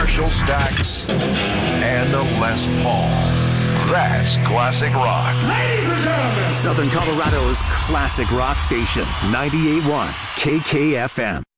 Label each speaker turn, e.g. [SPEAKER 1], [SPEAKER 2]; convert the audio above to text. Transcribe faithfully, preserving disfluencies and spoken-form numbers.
[SPEAKER 1] Marshall Stacks, and a Les Paul. That's classic rock.
[SPEAKER 2] Ladies and gentlemen,
[SPEAKER 3] Southern Colorado's classic rock station, ninety-eight point one K K F M.